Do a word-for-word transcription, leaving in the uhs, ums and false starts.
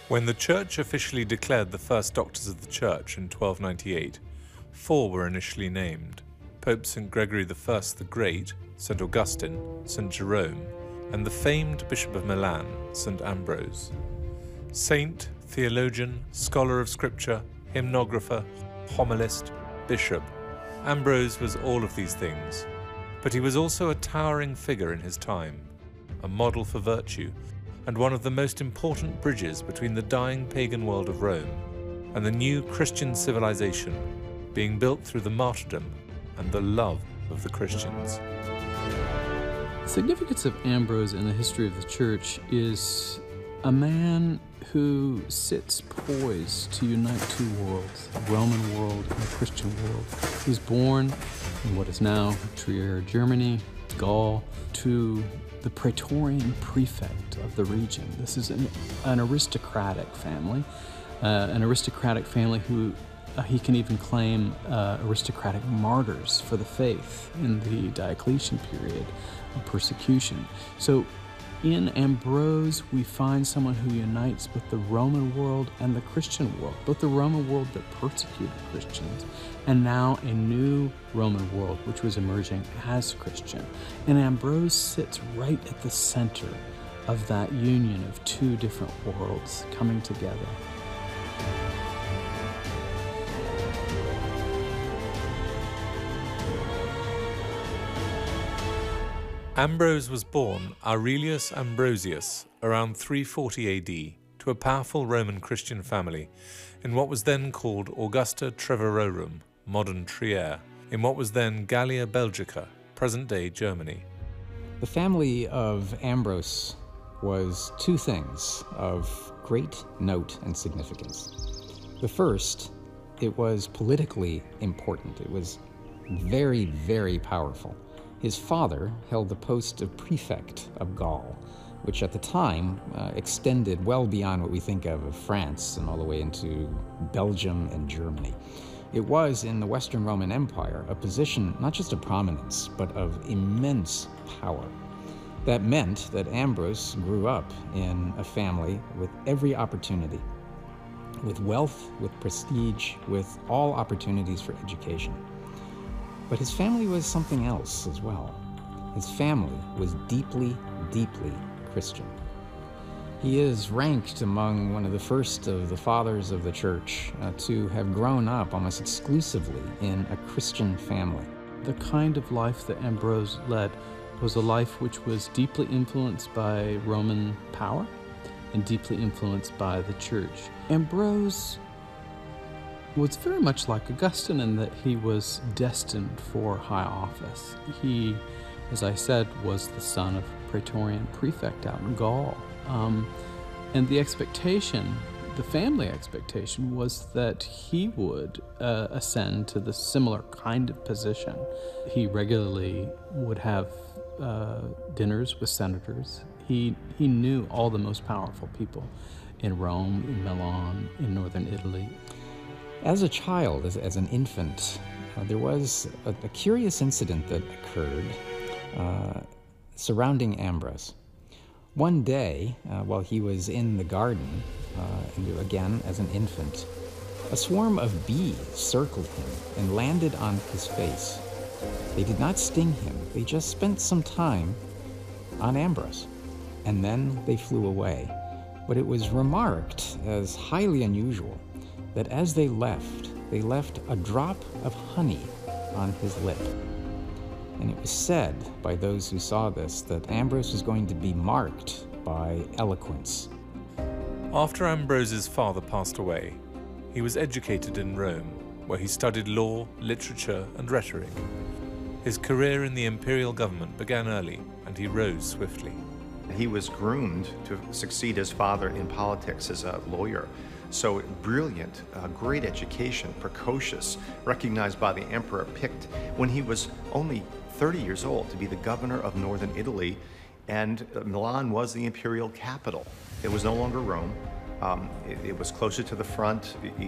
When the Church officially declared the first Doctors of the Church in twelve ninety-eight, four were initially named: Pope Saint Gregory the First the Great, Saint Augustine, Saint Jerome, and the famed Bishop of Milan, Saint Ambrose. Saint, theologian, scholar of scripture, hymnographer, homilist, bishop, Ambrose was all of these things, but he was also a towering figure in his time, a model for virtue, and one of the most important bridges between the dying pagan world of Rome and the new Christian civilization being built through the martyrdom and the love of the Christians. The significance of Ambrose in the history of the Church is a man who sits poised to unite two worlds, the Roman world and the Christian world. He was born in what is now Trier, Germany, Gaul, to the Praetorian prefect of the region. This is an, an aristocratic family, uh, an aristocratic family who uh, he can even claim uh, aristocratic martyrs for the faith in the Diocletian period of persecution. So in Ambrose, we find someone who unites both the Roman world and the Christian world, both the Roman world that persecuted Christians, and now a new Roman world which was emerging as Christian. And Ambrose sits right at the center of that union of two different worlds coming together. Ambrose was born Aurelius Ambrosius around three forty A D to a powerful Roman Christian family in what was then called Augusta Treverorum, modern Trier, in what was then Gallia Belgica, present-day Germany. The family of Ambrose was two things of great note and significance. The first, it was politically important. It was very, very powerful. His father held the post of prefect of Gaul, which at the time uh, extended well beyond what we think of of France and all the way into Belgium and Germany. It was, in the Western Roman Empire, a position not just of prominence, but of immense power. That meant that Ambrose grew up in a family with every opportunity, with wealth, with prestige, with all opportunities for education. But his family was something else as well. His family was deeply, deeply Christian. He is ranked among one of the first of the fathers of the church uh, to have grown up almost exclusively in a Christian family. The kind of life that Ambrose led was a life which was deeply influenced by Roman power and deeply influenced by the church. Ambrose was very much like Augustine in that he was destined for high office. He, as I said, was the son of a Praetorian prefect out in Gaul. Um, and the expectation, the family expectation, was that he would uh, ascend to the similar kind of position. He regularly would have uh, dinners with senators. He, he knew all the most powerful people in Rome, in Milan, in northern Italy. As a child, as, as an infant, uh, there was a, a curious incident that occurred uh, surrounding Ambrose. One day, uh, while he was in the garden, uh, and again as an infant, a swarm of bees circled him and landed on his face. They did not sting him, they just spent some time on Ambrose, and then they flew away. But it was remarked as highly unusual that as they left, they left a drop of honey on his lip. And it was said by those who saw this that Ambrose was going to be marked by eloquence. After Ambrose's father passed away, he was educated in Rome, where he studied law, literature, and rhetoric. His career in the imperial government began early, and he rose swiftly. He was groomed to succeed his father in politics as a lawyer. So brilliant, uh, great education, precocious, recognized by the emperor, picked when he was only thirty years old to be the governor of northern Italy, and uh, Milan was the imperial capital. It was no longer Rome. Um, it, it was closer to the front.